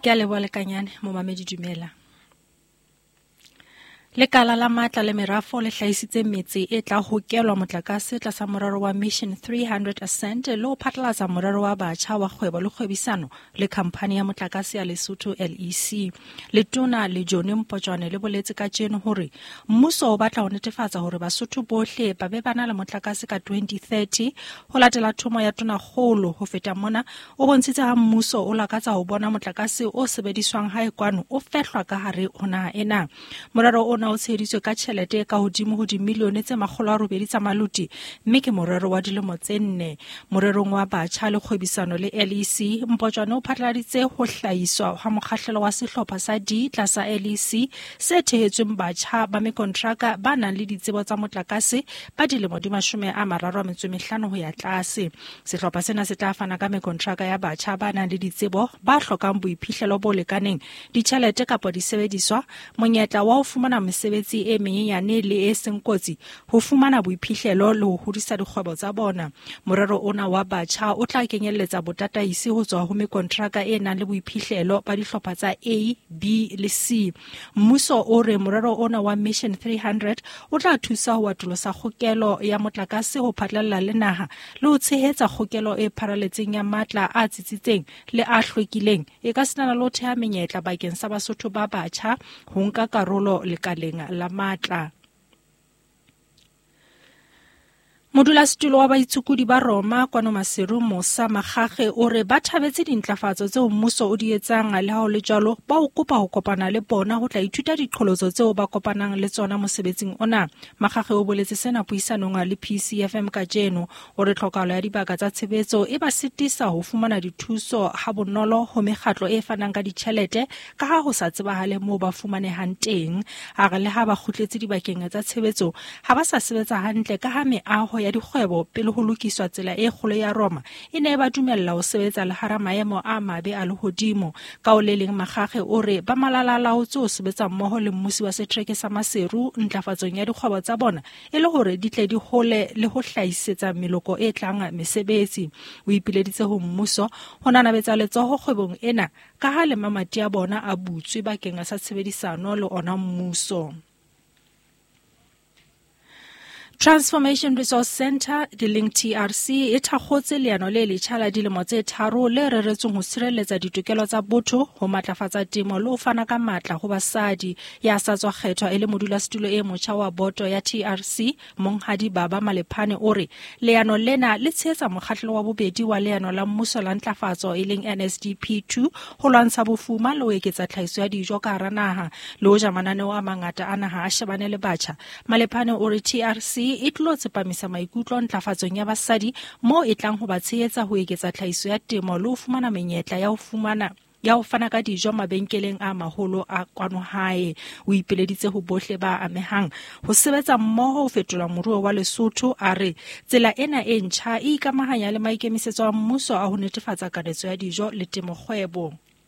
Ke a leboha lekanyane momamedi dumela. Lekala la matla le merafo le hlahisitse metse e tla hokelwa motlakase tlasa morero wa Mission 300 Ascent le ho phatlalatsa morero wa batjha wa kgwebo le kgwebisano le khamphani ya motlakase ya Lesotho LEC. Letona le Johnny Mpotjwane le boletse kajeno hore mmuso o batla ho netefatsa hore Basotho bohle ba be bana le motlakase ka 2030 ho latela thomo ya tona kgolo. Ho feta mona o bontshitse ha mmuso o lakatsa ho bona motlakase o sebediswang hae kwano o fehlwa ka hare ho naha ena. Morero ona o tsheditswe ka tjhelete ka hodimo ho dimilione tse 800 tsa maluti, mme ke morero wa dilemo tse 4. Morerong wa batjha le kgwebisano le LEC, Mpotjwane o phatlaladitse ho hlahiswa ha mokgahlelo wa sehlopha sa D tlasa LEC se thehetsweng batjha ba mekontraka ba nang le ditsebo tsa motlakase ba dilemo di 35 ho ya tlase. Sehlopha sena se tla fana ka mekontraka ya batjha ba nang le ditsebo ba hlokang boiphihlelo bo lekaneng, ditjhelete kapa disebediswa, monyetla wa ho fumana mesebetsi e menyenyane le e seng kotsi, ho fumana boiphihlelo le ho hodisa dikgwebo tsa bona. Morero ona wa batjha o tla kenyelletsa botataisi ho tswa ho mekontraka e nang le boiphihlelo ba dihlopha tsa A, B le C. Mmuso o re morero ona wa Mission 300 o tla thusa ho atolosa kgokelo ya motlakase ho phatlalla le naha le ho tshehetsa kgokelo e pharaletseng ya matla a tsitsitseng le a hlwekileng e ka senana le ho theha menyetla bakeng sa Basotho ba batjha ho nka karolo lekaleng la matla. Modulasetulo wa baitsukudi ba Roma kwano Maseru Musa Magage o re ba thabetse dintlafatso tseo mmuso o di etsang le ha o le jalo ba o kopa ho kopana le bona ho tla ithuta diqholotso tseo ba kopanang le tsona mosebetsing ona. Magage o boletse sena puisanong le PCFM kajeno o re tlhokahalo ya dibaka tsa tshebetso e ba sitisa ho fumana dithuso ha bonolo ho mekgatlo e fanang ka ditjhelete ka ha ho sa tsebahale moo ba fumanehang teng. A re le ha ba kgutletse dibakeng tsa tshebetso ha ba sa sebetsa hantle ka ha meaho ya dikgwebo pele ho lokiswa tsela e kgolo ya Roma e ne ba dumella ho sebetsa le hara maemo a mabe a lehodimo. Ka o le leng Magage o re ba malalalaotse ho sebetsa mmoho le mmusi wa setereke sa Maseru ntlafatsong ya dikgwebo tsa bona e le hore di tle di hole le ho hlahisetsa meloko e tlang mesebetsi. O ipileditse ho mmuso ho nanabetsa letsoho kgwebong ena ka ha le mamati a bona a butswe bakeng sa tshebedisano le ona mmuso. Transformation Resource Centre, Dilling TRC, e thakgotse leano le letjha la dilemo tse 3 le reretsweng ho sireletsa ditokelo tsa botho, ho matlafatsa temo le ho fana ka matla ho basadi. Ya sa tswa kgethwa e le modulasetulo e motjha wa boto ya TRC, Monghadi Baba Malephane o re leano lena le tshehetsa mokgahlelo wa bobedi wa leano la mmuso la ntlafatso e leng NSDP2 ho lwantsha bofuma le ho eketsa tlhahiso ya dijo ka hara naha. Le hoja mananeo a mangata a naha a shebane le batjha, Malephane o re TRC e tlo tsepamisa maikutlo ntlafatsong ya basadi mo e tlang ho ba tshehetsa ho eketsa tlhahiso ya temo le ho fumana menyetla ya ho fana ka dijo mabenkeleng a maholo a kwano hae. O ipeleditse ho bohle ba amehang ho sebetsa mmoho ho fetola moruo wa Lesotho. A re tsela ena e ntjha e ikamahanya le maikemisetso a mmuso a ho netefatsa kadetso ya dijo le temokgwebo.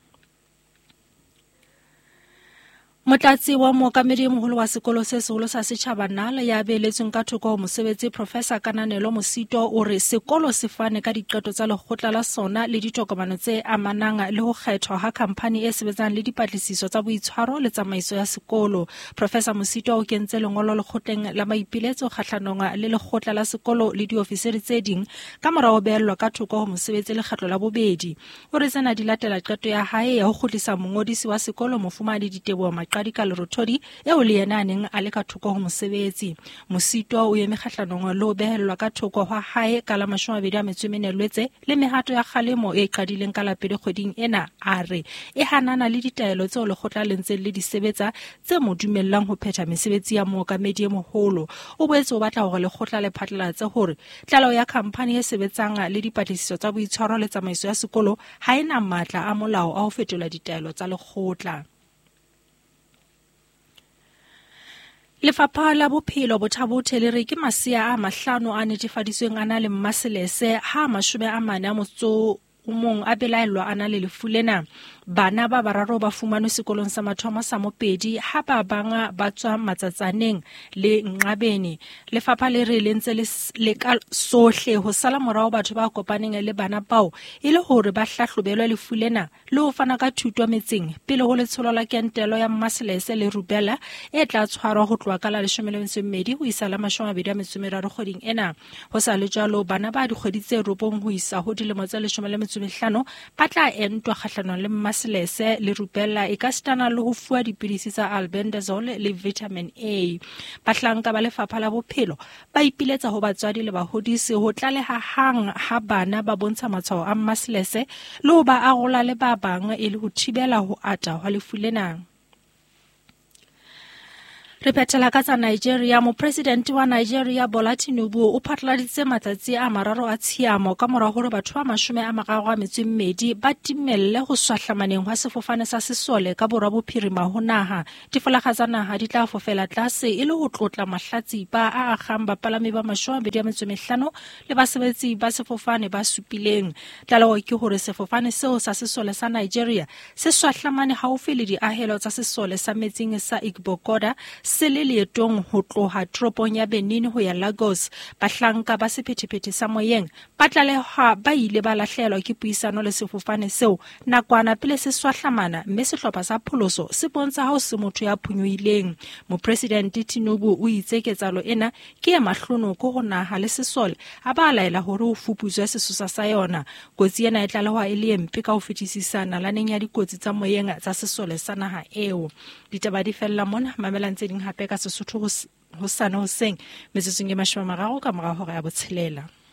Motlatsi wa mookamedi moholo wa sekolo se seholo sa setjhaba Nala ya beeletsweng ka thoko ho mosebetsi Professor Kananelo Mosito o re sekolo se fane ka diqeto tsa lekgotla la sona le ditokomane tse amanang le ho kgethwa ha khamphani e sebetsang le dipatlisiso tsa boitshwaro le tsamaiso ya sekolo. Professor Mosito o kentse lengolo lekgotleng la maipiletso kgahlanong le lekgotla la sekolo le diofisiri tse ding ka mora ho beellwa ka thoko ho mosebetsi lekgetlo la bobedi. O re tsena di latela qeto ya hae ya ho kgutlisa mongodisi wa sekolo Mofumahadi Diteboho ka Lerothodi eo le yena neng a le ka thoko ho mosebetsi. Mosito o eme kgahlanong le ho behellwa ka thoko ha hae ka la 24 Lwetse le mehato ya kgalemo e qadileng ka la 2 kgweding ena. A re e hanana le ditaelo tseo lekgotla le ntseng le di sebetsa tse mo dumellang ho phetha mesebetsi ya mookamedi e moholo. O boetse o batla hore lekgotla le phatlalatse hore tlalo ya khamphani e sebetsang le dipatlisiso tsa boitshwaro le tsamaiso ya sekolo ha ena matla a molao a ho fetola ditaelo tsa lekgotla. Lefapha la Bophelo bo Thabothe le re ke masea a 5 a netefaditsweng a na le mmaselese ha 40 o mong a belaelwa a na le lefu lena. Bana ba bararo ba fumanwe sekolong sa mathomo sa Mopedi ha ba banga ba tswa Matsatsaneng le Nqabeni. Lefapha le re le ntse le ka sohle ho sala morao batho ba kopaneng le bana bao e le hore ba hlahlobelwa lefu lena le ho fana ka thuto metseng pele ho letsholo la kentelo ya Maselese le Rubella e tla tshwarwa ho tloha ka la 12 ho isa la 23 kgweding ena. Ho sa le jalo, bana ba dikgwedi tse 9 ho isa ho dilemo tse 15 ba tla entwa kgahlanong le Maselese le Rubella e ka sitana le ho fuwa dipidisi tsa albendazole le vitamin A. Bahlanka ba lefapha la bophelo ba ipiletsa ho batswadi le bahodisi ho tlaleha hang ha bana ba bontsha matshwao a Maselese le ho ba arola le ba bang e le ho thibela ho ata hwa lefu lena. Re phethela ka tsa Nigeria. Mopresidente wa Nigeria Bola Tinubu o phatlaladitse matsatsi a mararo a tshiamo ka mora hore batho ba 32 ba timelle ho swahlamaneng hwa sefofane sa Sesole ka borwa bophirima ho naha. Difolaga tsa naha di tla fofela tlase e le ho tlotla mahlatsipa a akgang bapalami ba 25 le basebetsi ba sefofane ba supileng. Tlaleho ke hore sefofane seo sa Sesole sa Nigeria se swahlamane haufi le diahelo tsa Sesole sa metsing sa Igbogoda se le leetong ho tloha toropong ya Benin ho ya Lagos. Bahlanka ba sephethephethe sa moyeng ba tlaleha ba ile ba lahlehelwa ke puisano le sefofane seo nakwana pele se swahlamana, mme sehlopha sa pholoso se bontsha ha o se motho ya phunyoileng. Mopresidente Tinubu o itse ketsalo ena ke ya mahlonoko ho naha le Sesole a ba laela hore ho fuputswe sesosa sa yona. Kotsi ena e tlalehwa e le empe ka ho fetisisa nalaneng ya dikotsi tsa moyeng tsa Sesole sa naha eo. Ditaba di fella mona, mamelang tse ding hape ka Sesotho hosane hoseng metsotsong e 30 ka mora hora ya botshelela.